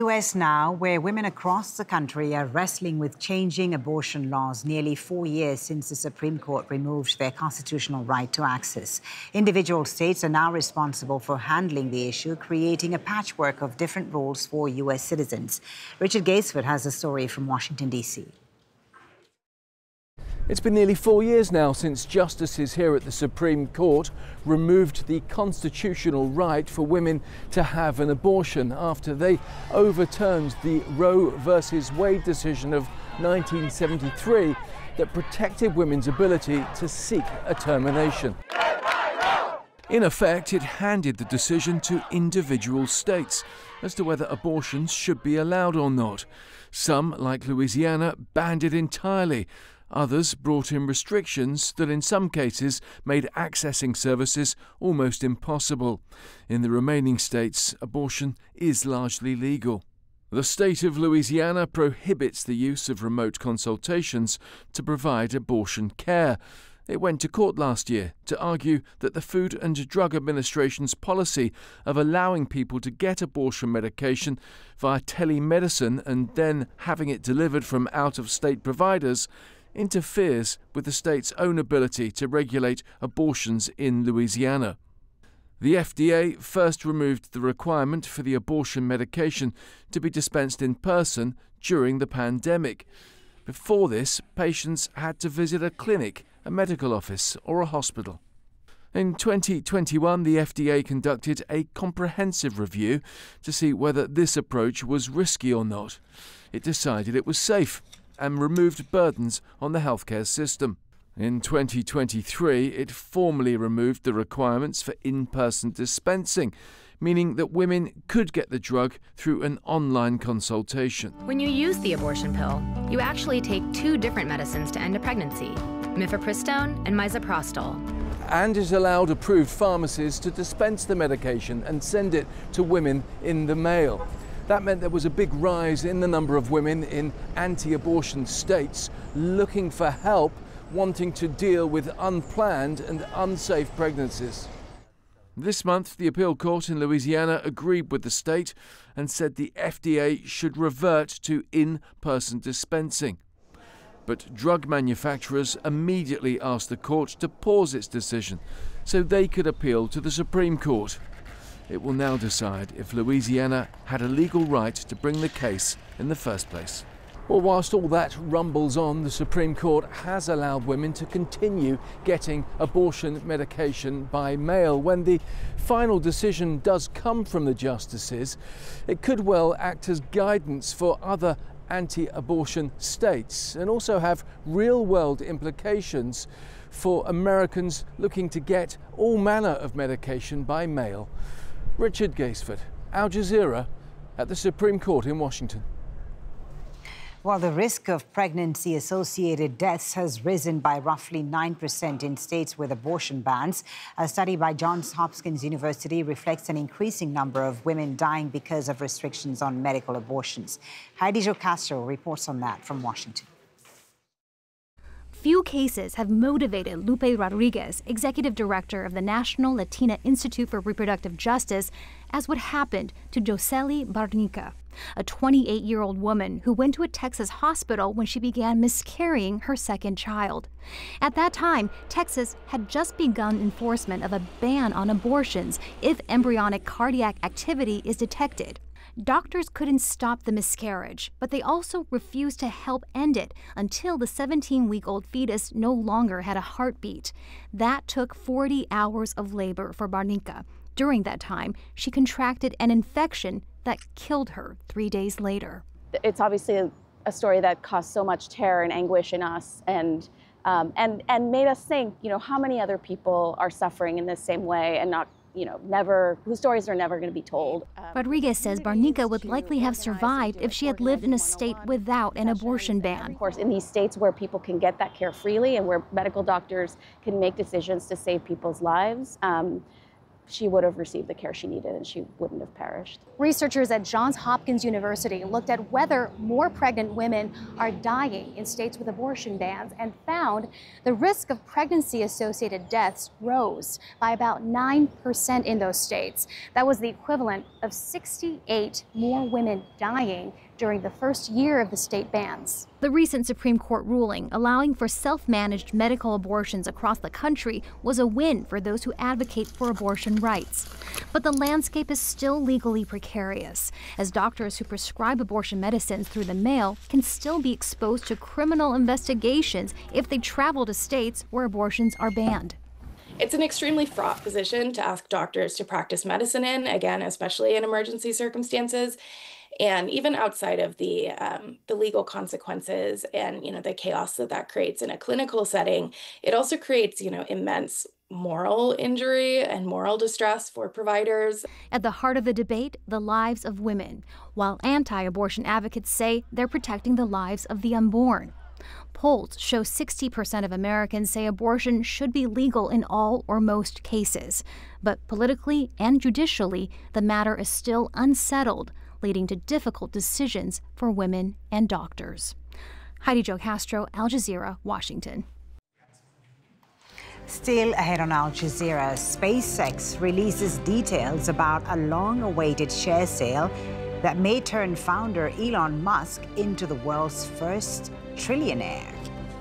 US now, where women across the country are wrestling with changing abortion laws nearly 4 years since the Supreme Court removed their constitutional right to access. Individual states are now responsible for handling the issue, creating a patchwork of different rules for US citizens. Richard Gaisford has a story from Washington, D.C. It's been nearly 4 years now since justices here at the Supreme Court removed the constitutional right for women to have an abortion after they overturned the Roe versus Wade decision of 1973 that protected women's ability to seek a termination. In effect, it handed the decision to individual states as to whether abortions should be allowed or not. Some, like Louisiana, banned it entirely. Others brought in restrictions that in some cases made accessing services almost impossible. In the remaining states, abortion is largely legal. The state of Louisiana prohibits the use of remote consultations to provide abortion care. It went to court last year to argue that the Food and Drug Administration's policy of allowing people to get abortion medication via telemedicine and then having it delivered from out-of-state providers interferes with the state's own ability to regulate abortions in Louisiana. The FDA first removed the requirement for the abortion medication to be dispensed in person during the pandemic. Before this, patients had to visit a clinic, a medical office, or a hospital. In 2021, the FDA conducted a comprehensive review to see whether this approach was risky or not. It decided it was safe and removed burdens on the healthcare system. In 2023, it formally removed the requirements for in-person dispensing, meaning that women could get the drug through an online consultation. When you use the abortion pill, you actually take two different medicines to end a pregnancy, mifepristone and misoprostol. And it allowed approved pharmacies to dispense the medication and send it to women in the mail. That meant there was a big rise in the number of women in anti-abortion states looking for help, wanting to deal with unplanned and unsafe pregnancies. This month, the appeal court in Louisiana agreed with the state and said the FDA should revert to in-person dispensing. But drug manufacturers immediately asked the court to pause its decision so they could appeal to the Supreme Court. It will now decide if Louisiana had a legal right to bring the case in the first place. Well, whilst all that rumbles on, the Supreme Court has allowed women to continue getting abortion medication by mail. When the final decision does come from the justices, it could well act as guidance for other anti-abortion states and also have real-world implications for Americans looking to get all manner of medication by mail. Richard Gaisford, Al Jazeera, at the Supreme Court in Washington. While the risk of pregnancy-associated deaths has risen by roughly 9% in states with abortion bans, a study by Johns Hopkins University reflects an increasing number of women dying because of restrictions on medical abortions. Heidi Jocastro reports on that from Washington. Few cases have motivated Lupe Rodriguez, executive director of the National Latina Institute for Reproductive Justice, as what happened to Josely Barnica, a 28-year-old woman who went to a Texas hospital when she began miscarrying her second child. At that time, Texas had just begun enforcement of a ban on abortions if embryonic cardiac activity is detected. Doctors couldn't stop the miscarriage, but they also refused to help end it until the 17-week-old fetus no longer had a heartbeat. That took 40 hours of labor for Barnica. During that time, she contracted an infection that killed her 3 days later. It's obviously a story that caused so much terror and anguish in us and made us think, how many other people are suffering in this same way and not whose stories are never going to be told. Rodriguez says Barnica would likely have survived if she had lived in a state without an abortion ban. Of course, in these states where people can get that care freely and where medical doctors can make decisions to save people's lives, she would have received the care she needed and she wouldn't have perished. Researchers at Johns Hopkins University looked at whether more pregnant women are dying in states with abortion bans and found the risk of pregnancy-associated deaths rose by about 9% in those states. That was the equivalent of 68 more women dying during the first year of the state bans. The recent Supreme Court ruling allowing for self-managed medical abortions across the country was a win for those who advocate for abortion rights. But the landscape is still legally precarious, as doctors who prescribe abortion medicines through the mail can still be exposed to criminal investigations if they travel to states where abortions are banned. It's an extremely fraught position to ask doctors to practice medicine in, again, especially in emergency circumstances. And even outside of the legal consequences and, the chaos that creates in a clinical setting, it also creates, immense moral injury and moral distress for providers. At the heart of the debate, the lives of women, while anti-abortion advocates say they're protecting the lives of the unborn. Polls show 60% of Americans say abortion should be legal in all or most cases. But politically and judicially, the matter is still unsettled, leading to difficult decisions for women and doctors. Heidi Jo Castro, Al Jazeera, Washington. Still ahead on Al Jazeera, SpaceX releases details about a long-awaited share sale that may turn founder Elon Musk into the world's first trillionaire.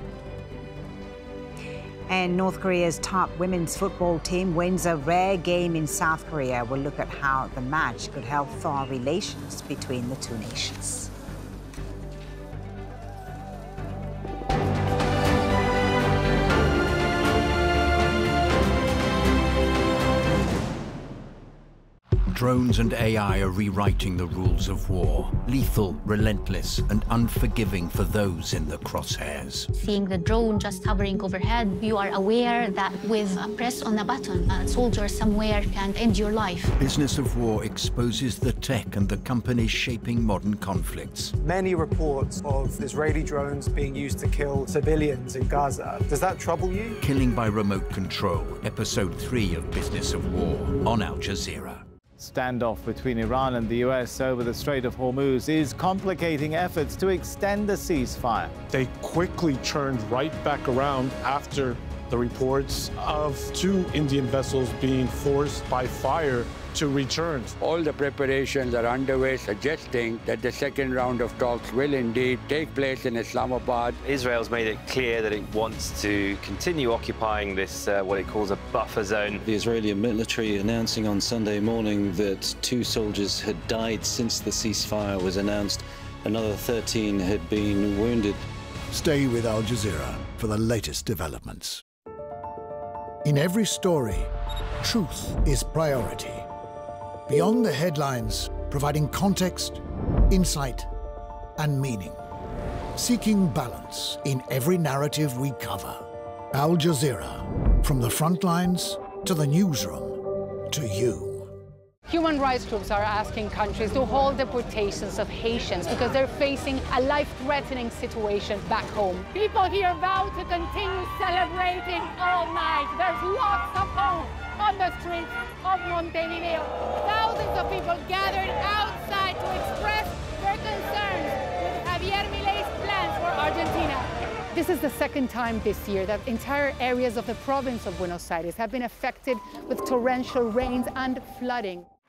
And North Korea's top women's football team wins a rare game in South Korea. We'll look at how the match could help thaw relations between the two nations. Drones and AI are rewriting the rules of war. Lethal, relentless, and unforgiving for those in the crosshairs. Seeing the drone just hovering overhead, you are aware that with a press on a button, a soldier somewhere can end your life. Business of War exposes the tech and the companies shaping modern conflicts. Many reports of Israeli drones being used to kill civilians in Gaza. Does that trouble you? Killing by Remote Control, Episode 3 of Business of War, on Al Jazeera. Standoff between Iran and the US over the Strait of Hormuz is complicating efforts to extend the ceasefire. They quickly turned right back around after the reports of 2 Indian vessels being forced by fire to return. All the preparations are underway, suggesting that the second round of talks will indeed take place in Islamabad. Israel's made it clear that it wants to continue occupying this, what it calls a buffer zone. The Israeli military announcing on Sunday morning that 2 soldiers had died since the ceasefire was announced. Another 13 had been wounded. Stay with Al Jazeera for the latest developments. In every story, truth is priority. Beyond the headlines, providing context, insight, and meaning. Seeking balance in every narrative we cover. Al Jazeera, from the front lines to the newsroom, to you. Human rights groups are asking countries to hold deportations of Haitians because they're facing a life-threatening situation back home. People here vow to continue celebrating all night. There's lots of hope on the streets of Montevideo. Thousands of people gathered outside to express their concerns with Javier Milei's plans for Argentina. This is the second time this year that entire areas of the province of Buenos Aires have been affected with torrential rains and flooding.